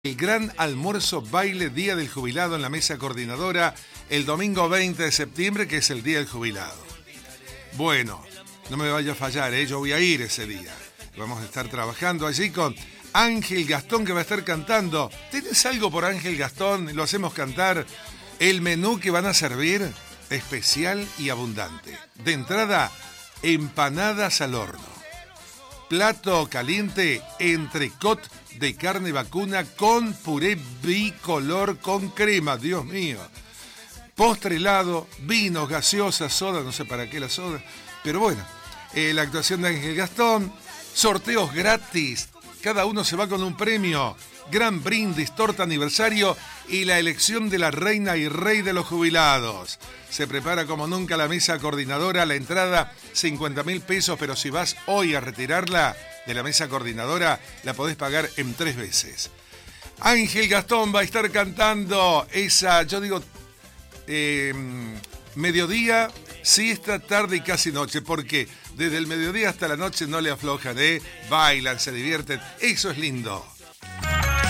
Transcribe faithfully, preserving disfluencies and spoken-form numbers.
El gran almuerzo baile Día del Jubilado en la mesa coordinadora el domingo veinte de septiembre, que es el Día del Jubilado. Bueno, no me vaya a fallar, ¿eh? Yo voy a ir ese día. Vamos a estar trabajando allí con Ángel Gastón, que va a estar cantando. ¿Tienes algo por Ángel Gastón? Lo hacemos cantar. El menú que van a servir, especial y abundante. De entrada, empanadas al horno. Plato caliente, entrecot de carne vacuna con puré bicolor con crema, Dios mío. Postre helado, vinos, gaseosa, soda, no sé para qué la soda, pero bueno, eh, la actuación de Ángel Gastón, sorteos gratis, cada uno se va con un premio, gran brindis, torta aniversario y la elección de la reina y rey de los jubilados. Se prepara como nunca la mesa coordinadora, la entrada cincuenta mil pesos, pero si vas hoy a retirarla de la mesa coordinadora, la podés pagar en tres veces. Ángel Gastón va a estar cantando esa, yo digo, eh, mediodía, siesta, tarde y casi noche, porque desde el mediodía hasta la noche no le aflojan, ¿eh? Bailan, se divierten, eso es lindo.